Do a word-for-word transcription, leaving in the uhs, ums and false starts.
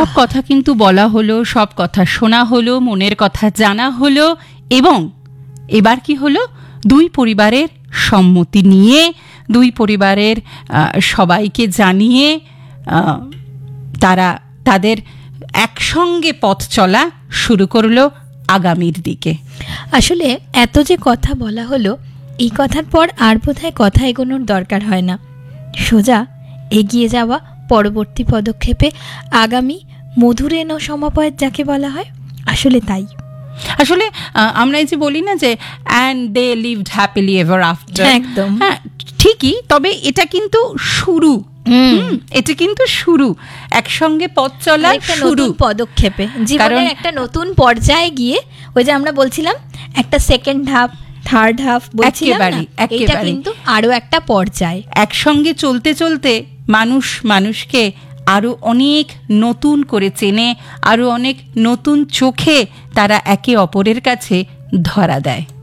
সব কথা কিন্তু বলা হলো, সব কথা শোনা হলো, মনের কথা জানা হলো, এবং এবার কি হলো, দুই পরিবারের সম্মতি নিয়ে, দুই পরিবারের সবাইকে জানিয়ে তারা তাদের একসঙ্গে পথ চলা শুরু করলো আগামীর দিকে। আসলে এত যে কথা বলা হলো, এই কথার পর আর বোধহয় কথা এগোনোর দরকার হয় না, সোজা এগিয়ে যাওয়া পরবর্তী পদক্ষেপে, আগামী মধুরেণ সমাপয়েৎ যাকে বলা হয়, আসলে তাই। আসলে আমরা এই যে বলি না যে and they lived happily ever after, একদম হ্যাঁ ঠিকই, তবে এটা কিন্তু শুরু, এটা কিন্তু শুরু, একসঙ্গে পথ চলা শুরু, পদক্ষেপে জীবনের একটা নতুন পর্যায়ে গিয়ে, ওই যে আমরা বলছিলাম একটা সেকেন্ড হাফ, থার্ড হাফ বলছিলাম না, এটা কিন্তু আরো একটা পর্যায়। একসঙ্গে চলতে চলতে মানুষ মানুষকে আরো অনেক নতুন করে চেনে, আরো অনেক নতুন চোখে তারা একে অপরের কাছে ধরা দেয়।